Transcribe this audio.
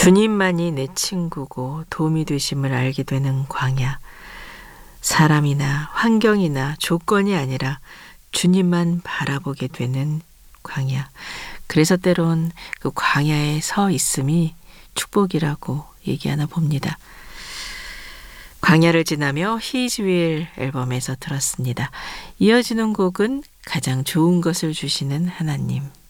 주님만이 내 친구고 도움이 되심을 알게 되는 광야. 사람이나 환경이나 조건이 아니라 주님만 바라보게 되는 광야. 그래서 때론 그 광야에 서 있음이 축복이라고 얘기하나 봅니다. 광야를 지나며 His Will 앨범에서 들었습니다. 이어지는 곡은 가장 좋은 것을 주시는 하나님.